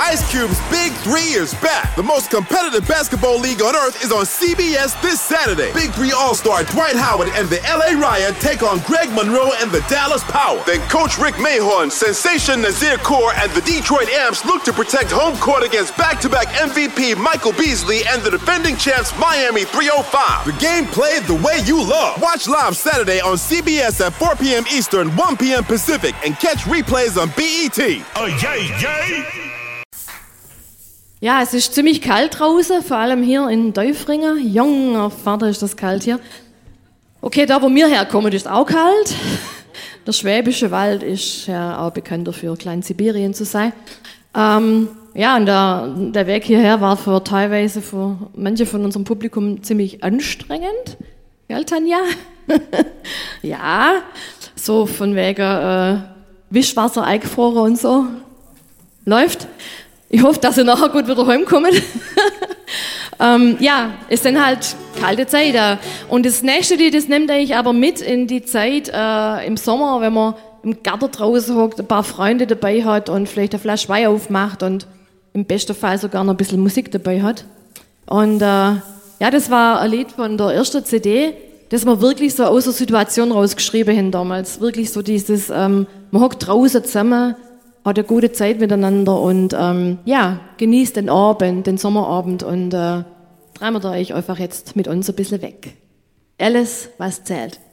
Ice Cube's Big 3 is back. The most competitive basketball league on earth is on CBS this Saturday. Big 3 All-Star Dwight Howard and the LA Riot take on Greg Monroe and the Dallas Power. Then Coach Rick Mahorn, Sensation Nazir Kaur, and the Detroit Amps look to protect home court against back-to-back MVP Michael Beasley and the defending champs Miami 305. The game played the way you love. Watch live Saturday on CBS at 4 p.m. Eastern, 1 p.m. Pacific, and catch replays on BET. Oh, yay, yay! Ja, es ist ziemlich kalt draußen, vor allem hier in Däufringen. Junger Vater, ist das kalt hier. Okay, da wo wir herkommen, ist auch kalt. Der Schwäbische Wald ist ja auch bekannt dafür, Klein-Sibirien zu sein. Ja, und der Weg hierher war teilweise für manche von unserem Publikum ziemlich anstrengend. Gell, Tanja? Ja, so von wegen Wischwasser eingefroren und so. Läuft. Ich hoffe, dass ihr nachher gut wieder heimkommt. Ja, es sind halt kalte Zeiten. Und das nächste Lied, das nimmt eigentlich aber mit in die Zeit im Sommer, wenn man im Garten draußen hockt, ein paar Freunde dabei hat und vielleicht eine Flasche Wein aufmacht und im besten Fall sogar noch ein bisschen Musik dabei hat. Und ja, das war ein Lied von der ersten CD, das wir wirklich so aus der Situation rausgeschrieben haben damals. Wirklich so dieses, man hockt draußen zusammen, hat eine gute Zeit miteinander und ja, genießt den Abend, den Sommerabend und träumt euch einfach jetzt mit uns ein bisschen weg. Alles, was zählt.